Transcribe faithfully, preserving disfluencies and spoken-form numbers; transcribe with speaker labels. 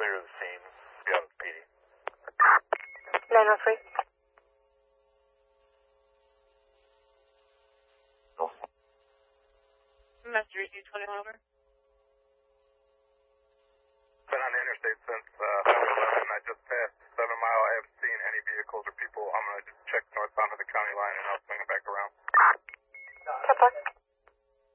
Speaker 1: clear the scene. Be out with P D.
Speaker 2: nine one three.
Speaker 3: Master E C twenty-one over.
Speaker 4: Been on the interstate since uh, Highway eleven. I just passed seven mile. I haven't seen any vehicles or people. I'm going to just check northbound of the county line and I'll swing it back around.